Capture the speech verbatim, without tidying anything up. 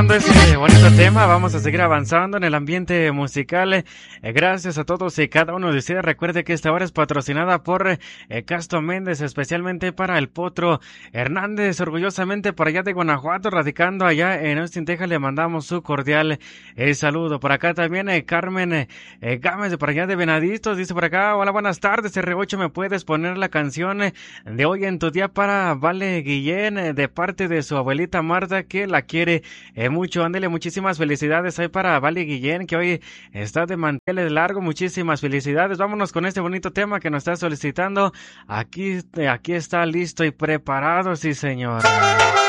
Ese bonito tema, vamos a seguir avanzando en el ambiente musical. Eh, gracias a todos y cada uno de ustedes. Recuerde que esta hora es patrocinada por eh, Casto Méndez, especialmente para el Potro Hernández, orgullosamente por allá de Guanajuato, radicando allá en Austin, Texas. Le mandamos su cordial eh, saludo. Por acá también eh, Carmen eh, eh, Gámez, de por allá de Venaditos, dice por acá: hola, buenas tardes, R ocho, ¿me puedes poner la canción eh, de hoy en tu día para Vale Guillén, eh, de parte de su abuelita Marta, que la quiere eh, mucho? Ándele, muchísimas felicidades ahí para Vale Guillén, que hoy está de manteles largo. Muchísimas felicidades. Vámonos con este bonito tema que nos está solicitando. Aquí, aquí está listo y preparado, sí señor.